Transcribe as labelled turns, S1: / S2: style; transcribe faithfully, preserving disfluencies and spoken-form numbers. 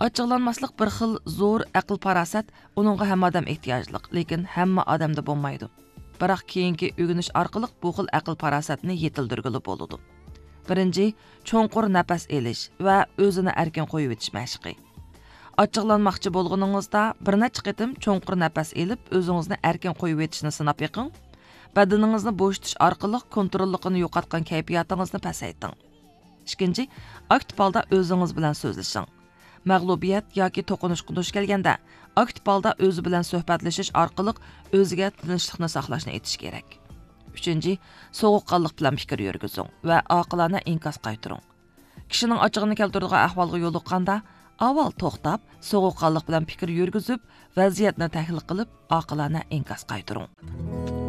S1: Ochiqlanmaslik bir xil zo'r aql parasat, uningga hamma odam ehtiyojliq, lekin hamma odamda bo'lmaydi. Biroq keyingi o'g'inish orqali bu xil aql parasatni yetildirgili bo'ladi. Birinchi, cho'nqur nafas olish va o'zini erkin qo'yib etish mashqi. Ochiqlanmoqchi bo'lganingizda bir necha qitim cho'nqur nafas olib, o'zingizni erkin qo'yib etishni sinab yiqing. Badaningizni bo'shitish orqali kontrolligini yo'qotgan kayfiyatingizni pasayting. Ikkinchi, aktiv holda o'zingiz bilan so'zlashing. Mag'lubiyat yoki to'qinishga duch kelganda aktiv holda o'zi bilan suhbatlashish orqali o'ziga tinchlikni saqlashni aytish kerak. Uchinchi, sovuqqonlik bilan fikr yurgizing va oqilona inkos qaytaring. Kishining ochig'ini keltiradigan ahvolga yo'liqqanda avval to'xtab, sovuqqonlik bilan fikr yurgizib, vaziyatni tahlil qilib, oqilona inkos qaytaring.